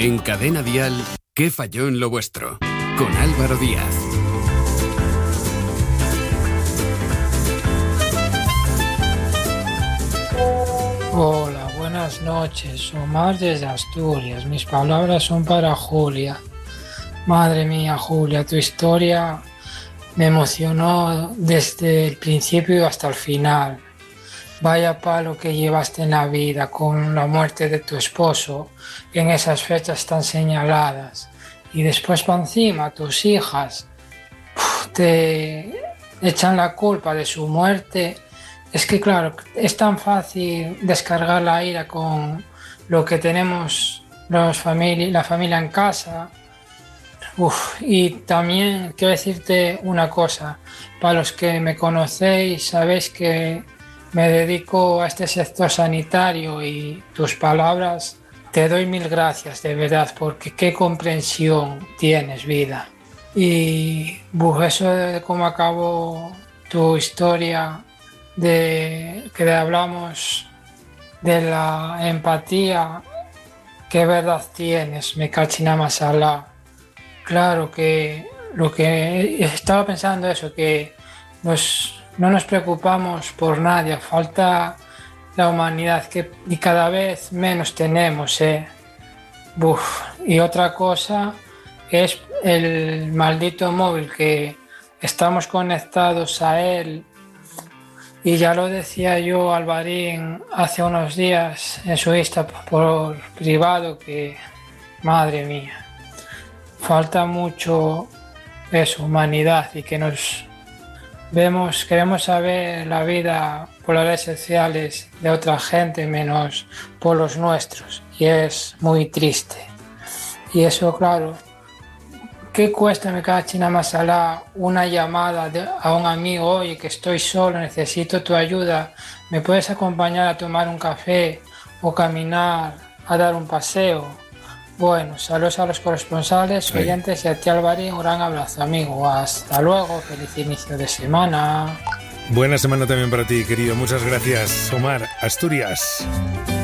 En Cadena Dial, ¿qué falló en lo vuestro? Con Álvaro Díaz. Hola, buenas noches. Omar desde Asturias. Mis palabras son para Julia. Madre mía, Julia, tu historia me emocionó desde el principio hasta el final. Vaya palo que llevaste en la vida con la muerte de tu esposo en esas fechas tan señaladas. Y después para encima tus hijas te echan la culpa de su muerte. Es que claro, es tan fácil descargar la ira con lo que tenemos la familia en casa. Y también quiero decirte una cosa, para los que me conocéis sabéis que me dedico a este sector sanitario y tus palabras, te doy mil gracias de verdad, porque qué comprensión tienes, vida. Y eso de cómo acabó tu historia, de que hablamos de la empatía, qué verdad tienes, me cachina más alá. Claro que lo que estaba pensando eso, que no nos preocupamos por nadie, falta la humanidad y cada vez menos tenemos. Y otra cosa es el maldito móvil, que estamos conectados a él. Y ya lo decía yo, Alvarín, hace unos días en su Insta por privado, que madre mía, falta mucho eso, humanidad, y que queremos saber la vida por las redes sociales de otra gente menos por los nuestros, y es muy triste. Y eso, claro, ¿qué cuesta, me caga China Masala, una llamada a un amigo? Oye, que estoy solo, necesito tu ayuda, ¿me puedes acompañar a tomar un café o caminar a dar un paseo? Bueno, saludos a los corresponsales, oyentes, y a ti, Alvarín, un gran abrazo, amigo. Hasta luego, feliz inicio de semana. Buena semana también para ti, querido. Muchas gracias, Omar. Asturias.